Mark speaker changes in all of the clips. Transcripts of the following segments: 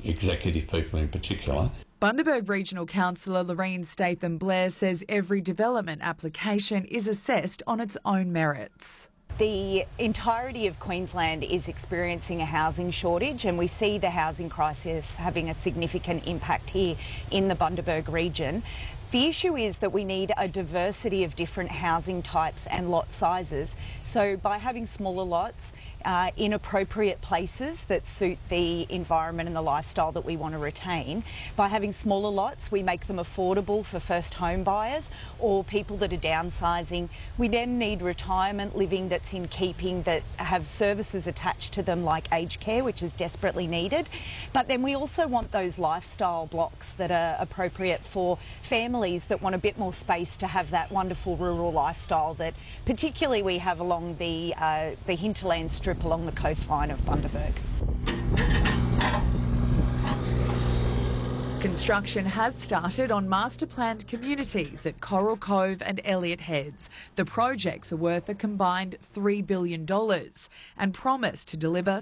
Speaker 1: executive people in particular.
Speaker 2: Bundaberg Regional Councillor Lorraine Statham-Blair says every development application is assessed on its own merits.
Speaker 3: The entirety of Queensland is experiencing a housing shortage, and we see the housing crisis having a significant impact here in the Bundaberg region. The issue is that we need a diversity of different housing types and lot sizes. So by having smaller lots in appropriate places that suit the environment and the lifestyle that we want to retain, by having smaller lots we make them affordable for first home buyers or people that are downsizing. We then need retirement living that's in keeping, that have services attached to them like aged care, which is desperately needed. But then we also want those lifestyle blocks that are appropriate for families that want a bit more space to have that wonderful rural lifestyle that particularly we have along the hinterland strip along the coastline of Bundaberg.
Speaker 2: Construction has started on master-planned communities at Coral Cove and Elliott Heads. The projects are worth a combined $3 billion and promise to deliver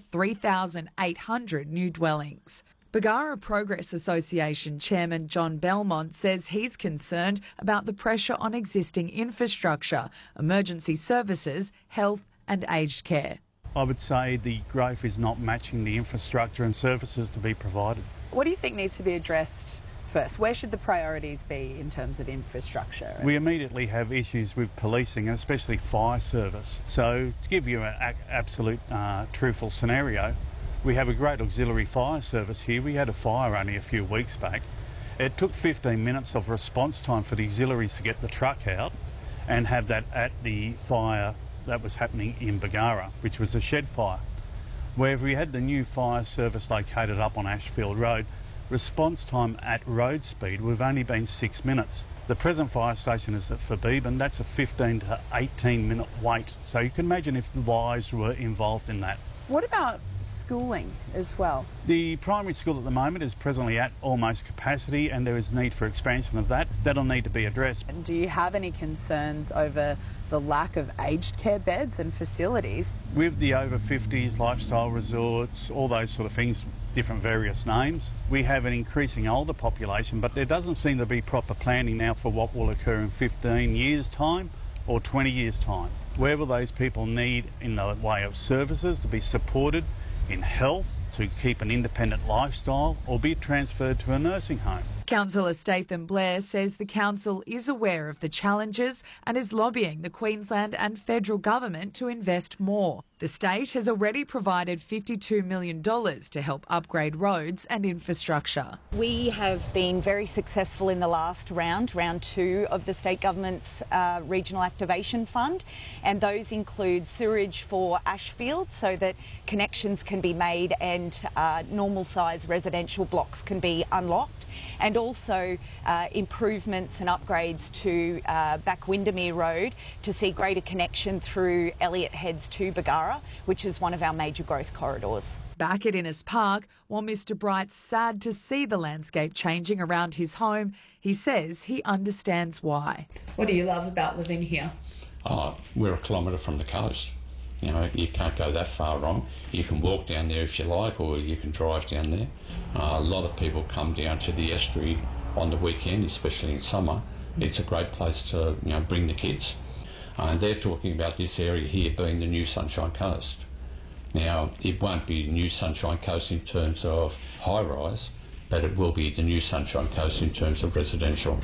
Speaker 2: 3,800 new dwellings. Bargara Progress Association Chairman John Belmont says he's concerned about the pressure on existing infrastructure, emergency services, health and aged care.
Speaker 4: I would say the growth is not matching the infrastructure and services to be provided.
Speaker 5: What do you think needs to be addressed first? Where should the priorities be in terms of infrastructure?
Speaker 4: We immediately have issues with policing and especially fire service. So to give you an absolute truthful scenario, we have a great auxiliary fire service here. We had a fire only a few weeks back. It took 15 minutes of response time for the auxiliaries to get the truck out and have that at the fire that was happening in Bargara, which was a shed fire. Where we had the new fire service located up on Ashfield Road, response time at road speed would have only been 6 minutes. The present fire station is at Beebyn. That's a 15 to 18 minute wait. So you can imagine if the lives were involved in that.
Speaker 5: What about schooling as well?
Speaker 4: The primary school at the moment is presently at almost capacity and there is need for expansion of that. That'll need to be addressed.
Speaker 5: And do you have any concerns over the lack of aged care beds and facilities?
Speaker 4: With the over 50s, lifestyle resorts, all those sort of things, different various names, we have an increasing older population, but there doesn't seem to be proper planning now for what will occur in 15 years' time or 20 years' time. Where will those people need in the way of services to be supported in health, to keep an independent lifestyle or be transferred to a nursing home?
Speaker 2: Councillor Statham-Blair says the council is aware of the challenges and is lobbying the Queensland and federal government to invest more. The state has already provided $52 million to help upgrade roads and infrastructure.
Speaker 3: We have been very successful in the last round 2 of the state government's Regional Activation Fund, and those include sewerage for Ashfield so that connections can be made and normal size residential blocks can be unlocked, and also improvements and upgrades to Back Windermere Road to see greater connection through Elliott Heads to Bargara, which is one of our major growth corridors.
Speaker 2: Back at Innes Park, while Mr Bright's sad to see the landscape changing around his home, he says he understands why.
Speaker 5: What do you love about living here?
Speaker 1: We're a kilometre from the coast. You know, you can't go that far wrong. You can walk down there if you like, or you can drive down there. A lot of people come down to the estuary on the weekend, especially in summer. It's a great place to, bring the kids. And they're talking about this area here being the new Sunshine Coast. Now, it won't be new Sunshine Coast in terms of high-rise, but it will be the new Sunshine Coast in terms of residential.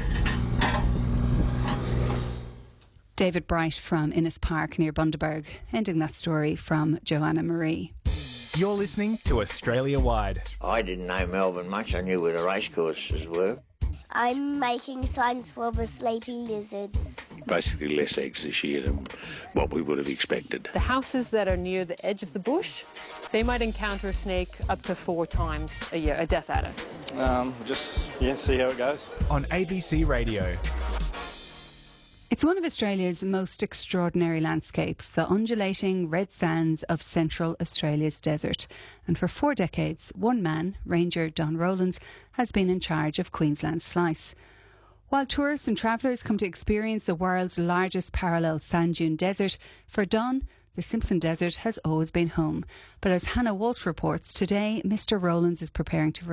Speaker 6: David Bright from Innes Park near Bundaberg, ending that story from Joanna Marie.
Speaker 7: You're listening to Australia Wide.
Speaker 8: I didn't know Melbourne much. I knew where the racecourses were.
Speaker 9: I'm making signs for the sleepy lizards.
Speaker 10: Basically less eggs this year than what we would have expected.
Speaker 11: The houses that are near the edge of the bush, they might encounter a snake up to 4 times a year, a death adder.
Speaker 12: See how it goes.
Speaker 7: On ABC Radio.
Speaker 6: It's one of Australia's most extraordinary landscapes, the undulating red sands of central Australia's desert. And for 4 decades, one man, Ranger Don Rowlands, has been in charge of Queensland's slice. While tourists and travellers come to experience the world's largest parallel sand dune desert, for Don, the Simpson Desert has always been home. But as Hannah Walsh reports, today Mr Rowlands is preparing to